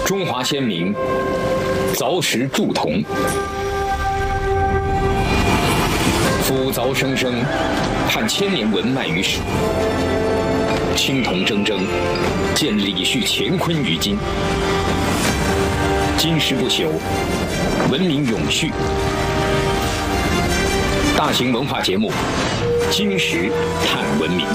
中华先民凿石铸铜，夫凿生生，盼千年文脉于史。青铜铮铮，见李旭乾坤于今。金石不朽，文明永续。大型文化节目《金石探文明》。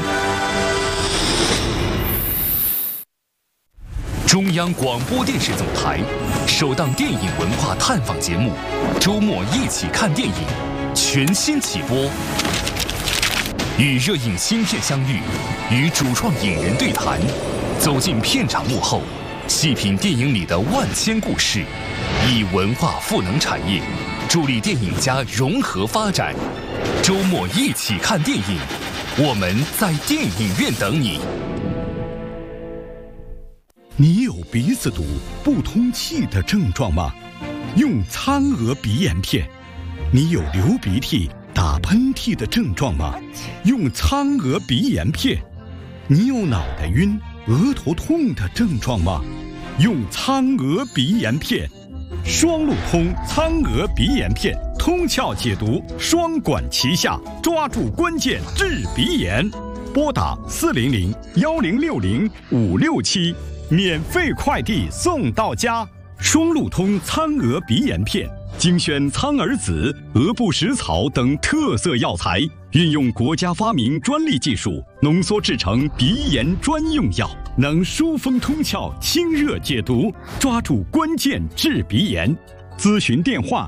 中央广播电视总台首档电影文化探访节目《周末一起看电影》全新起播，与热映新片相遇，与主创影人对谈，走进片场幕后，细品电影里的万千故事，以文化赋能产业，助力电影家融合发展。周末一起看电影，我们在电影院等你。 你有鼻子堵、不通气的症状吗？用苍娥鼻炎片。你有流鼻涕、打喷嚏的症状吗？用苍娥鼻炎片。你有脑袋晕、额头痛的症状吗？用苍娥鼻炎片。双路通苍娥鼻炎片，通窍解毒，双管齐下，抓住关键治鼻炎。拨打400-1060-567，免费快递送到家。双路通苍娥鼻炎片，精选苍耳子、鹅不食草等特色药材，运用国家发明专利技术，浓缩制成鼻炎专用药，能疏风通窍、清热解毒，抓住关键治鼻炎。咨询电话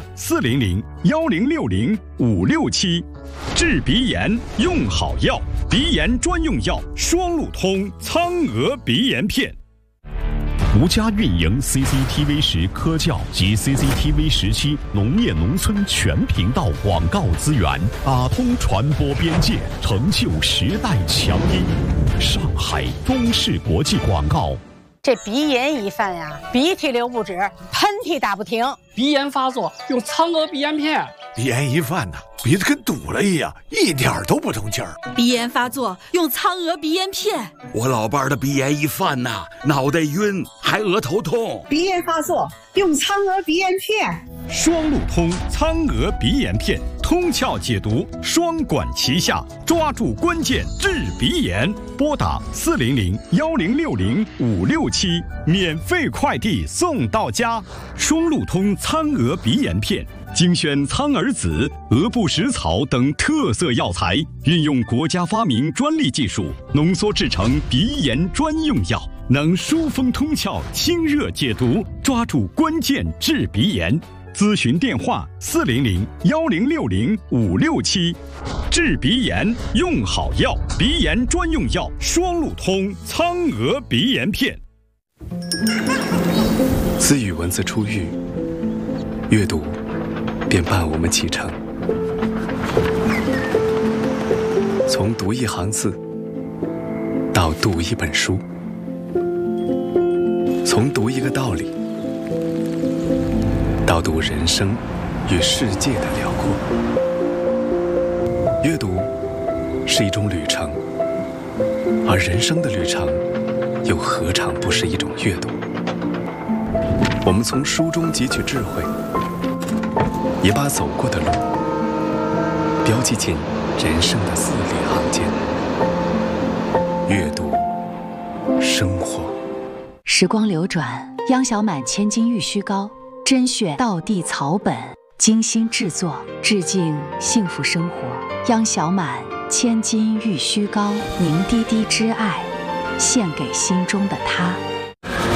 400-1060-567。治鼻炎用好药，鼻炎专用药双路通苍娥鼻炎片。独家运营 CCTV10科教及 CCTV17农业农村全频道广告资源，打通传播边界，成就时代强音。上海中视国际广告。 这鼻炎一犯呀，鼻涕流不止，喷嚏打不停。 鼻炎发作用苍娥鼻炎片。 鼻炎一犯呐，鼻子跟堵了一样，一点都不通气儿。 鼻炎发作用苍娥鼻炎片。 我老伴儿的鼻炎一犯呐，脑袋晕，还额头痛。 鼻炎发作用苍娥鼻炎片。 双路通苍娥鼻炎片，通窍解毒，双管齐下，抓住关键治鼻炎。拨打400-1060-567，免费快递送到家。双路通苍娥鼻炎片，精选苍耳子、鹅不食草等特色药材，运用国家发明专利技术，浓缩制成鼻炎专用药，能疏风通窍、清热解毒，抓住关键治鼻炎。咨询电话400-1060-567。治鼻炎用好药，鼻炎专用药双路通苍娥鼻炎片。 自与文字初遇，阅读便伴我们启程。从读一行字到读一本书，从读一个道理到读人生与世界的辽阔。阅读是一种旅程，而人生的旅程又何尝不是一种阅读？我们从书中汲取智慧，也把走过的路标记进人生的字里行间。阅读，生活。 时光流转，央小满千金玉虚膏，甄选道地草本，精心制作，致敬幸福生活。央小满千金玉虚膏，凝滴滴之爱，献给心中的他。